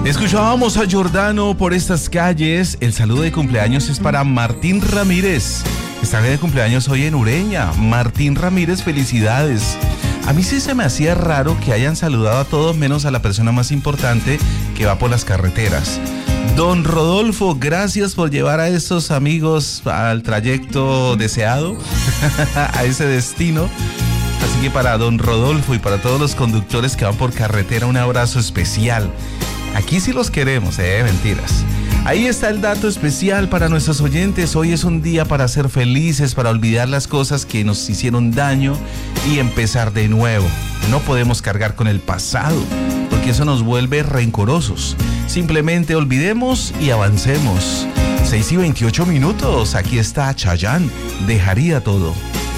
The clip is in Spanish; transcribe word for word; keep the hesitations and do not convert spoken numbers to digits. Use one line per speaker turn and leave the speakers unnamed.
Escuchábamos a Giordano por estas calles. El saludo de cumpleaños es para Martín Ramírez. Está de cumpleaños hoy en Ureña. Martín Ramírez, felicidades. A mí sí se me hacía raro que hayan saludado a todos menos a la persona más importante que va por las carreteras. Don Rodolfo, gracias por llevar a esos amigos al trayecto deseado, a ese destino. Así que para don Rodolfo y para todos los conductores que van por carretera, un abrazo especial. Aquí sí los queremos, eh, mentiras. Ahí está el dato especial para nuestros oyentes. Hoy es un día para ser felices, para olvidar las cosas que nos hicieron daño y empezar de nuevo. No podemos cargar con el pasado, porque eso nos vuelve rencorosos. Simplemente olvidemos y avancemos. seis y veintiocho minutos, aquí está Chayanne, dejaría todo.